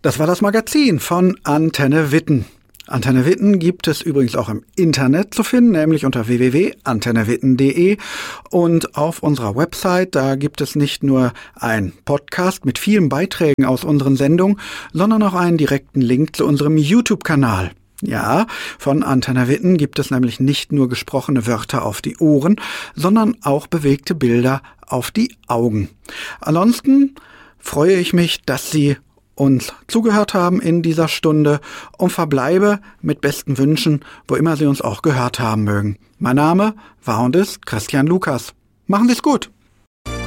Das war das Magazin von Antenne Witten. Antenne Witten gibt es übrigens auch im Internet zu finden, nämlich unter www.antennewitten.de, und auf unserer Website, da gibt es nicht nur einen Podcast mit vielen Beiträgen aus unseren Sendungen, sondern auch einen direkten Link zu unserem YouTube-Kanal. Ja, von Antenne Witten gibt es nämlich nicht nur gesprochene Wörter auf die Ohren, sondern auch bewegte Bilder auf die Augen. Ansonsten freue ich mich, dass Sie uns zugehört haben in dieser Stunde und verbleibe mit besten Wünschen, wo immer Sie uns auch gehört haben mögen. Mein Name war und ist Christian Lukas. Machen Sie es gut!